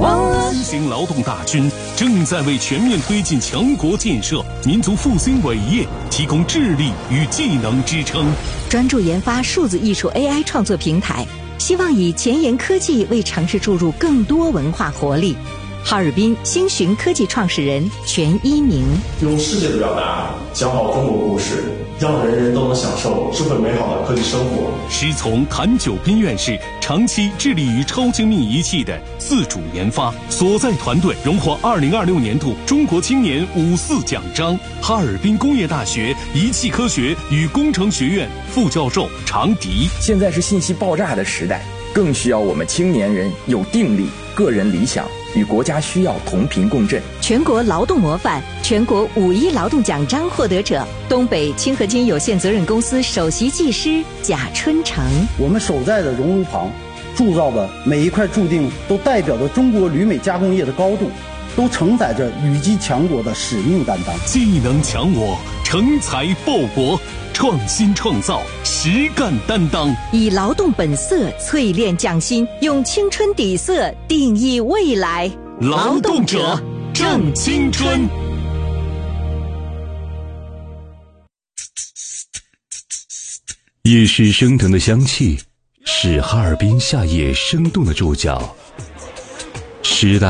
新型劳动大军正在为全面推进强国建设、民族复兴伟业提供智力与技能支撑。 专注研发数字艺术 AI 创作平台，希望以前沿科技为城市注入更多文化活力。哈尔滨星寻科技创始人全一鸣： 用世界的表达讲好中国故事，让人人都能享受智慧美好的科技生活。 师从谭九斌院士长期致力于超精密仪器的自主研发，所在团队荣获2026年度中国青年54奖章。哈尔滨工业大学仪器科学与工程学院副教授常迪： 现在是信息爆炸的时代，更需要我们青年人有定力、个人理想，与国家需要同频共振。 全国劳动模范、全国5·1劳动奖章获得者，东北清合金有限责任公司首席技师贾春成： 我们守在的熔炉旁铸造的每一块铸锭，都代表着中国铝镁加工业的高度，都承载着羽击强国的使命担当。 技能强我，成才报国，创新创造，实干担当， 以劳动本色淬炼匠心，用青春底色定义未来。 劳动者正青春。夜市升腾的香气是哈尔滨夏夜生动的注脚。师大